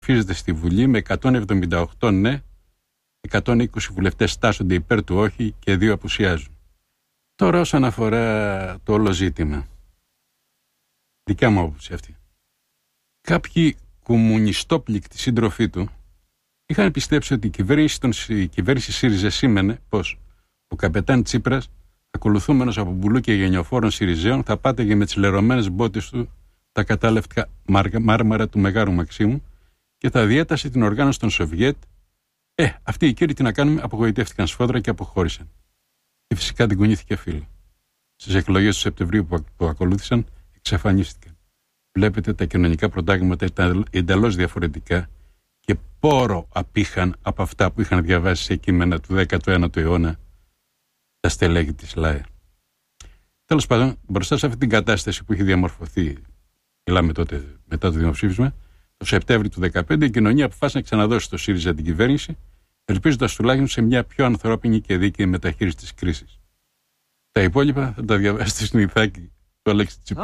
ψηφίζεται στη Βουλή με 178 ναι, 120 βουλευτές στάσσονται υπέρ του όχι και 2 απουσιάζουν. Τώρα όσον αφορά το όλο ζήτημα, δικιά μου άποψη αυτή. Κάποιοι κομμουνιστόπληκτοι σύντροφοί του είχαν πιστέψει ότι η κυβέρνηση ΣΥΡΙΖΑ σήμαινε πως ο καπετάν Τσίπρας, ακολουθούμενος από μπουλούκια γενιοφόρων ΣΥΡΙΖΑΙΟΝ, θα πάταγε με τις λερωμένες μπότες του τα κατάλευκα μάρμαρα του Μεγάρου Μαξίμου και θα διέτασε την οργάνωση των Σοβιέτ. Αυτοί οι κύριοι τι να κάνουμε, απογοητεύτηκαν σφόδρα και αποχώρησαν. Και φυσικά την κουνήθηκε φίλο. Στις εκλογές του Σεπτεμβρίου που ακολούθησαν, εξαφανίστηκαν. Βλέπετε, τα κοινωνικά προτάγματα ήταν εντελώς διαφορετικά και πόρο απήχαν από αυτά που είχαν διαβάσει σε κείμενα του 19ου αιώνα τα στελέχη της ΛΑΕ. Τέλος πάντων, μπροστά σε αυτή την κατάσταση που είχε διαμορφωθεί, μιλάμε τότε μετά το δημοψήφισμα, το Σεπτέμβριο του 2015, η κοινωνία αποφάσισε να ξαναδώσει στο ΣΥΡΙΖΑ την κυβέρνηση, ελπίζοντας τουλάχιστον σε μια πιο ανθρώπινη και δίκαιη μεταχείριση της κρίσης. Τα υπόλοιπα θα τα διαβάσετε στην Ιθάκη του Αλέξη Τσίπρα.